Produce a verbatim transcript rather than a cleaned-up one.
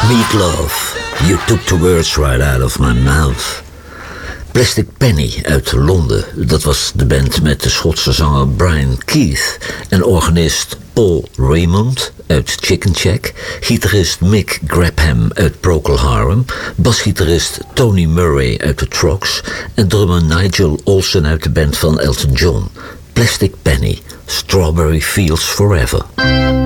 Meatloaf, You Took the Words Right Out of My Mouth. Plastic Penny uit Londen, dat was de band met de Schotse zanger Brian Keith en organist Paul Raymond uit Chicken Shack, gitarist Mick Grabham uit Procol Harum, basgitarist Tony Murray uit The Trogs en drummer Nigel Olsen uit de band van Elton John. Plastic Penny, Strawberry Fields Forever.